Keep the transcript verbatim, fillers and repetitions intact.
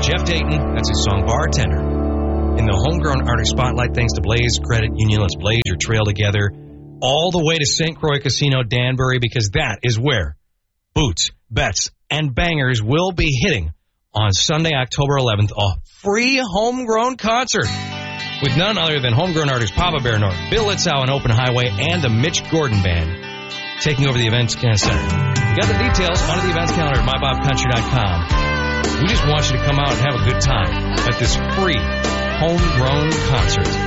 Jeff Dayton, that's his song Bartender. In the Homegrown Artist Spotlight, thanks to Blaze Credit Union. Let's blaze your trail together all the way to Saint Croix Casino, Danbury, because that is where Boots, Bets, and Bangers will be hitting on Sunday, October eleventh, a free homegrown concert with none other than homegrown artist Papa Bear Norton, Bill Litzow and Open Highway, and the Mitch Gordon Band taking over the events center. You got the details on the events calendar at my bob country dot com. We just want you to come out and have a good time at this free homegrown concert.